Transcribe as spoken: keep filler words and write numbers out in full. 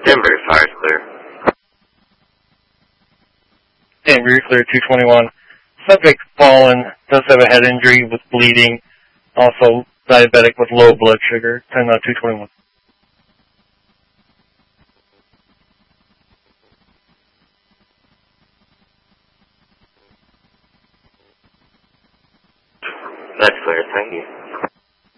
Denver, fire is clear. Denver, you're clear, two twenty-one. Subject fallen, does have a head injury with bleeding, also diabetic with low blood sugar, ten two twenty-one. That's clear, thank you.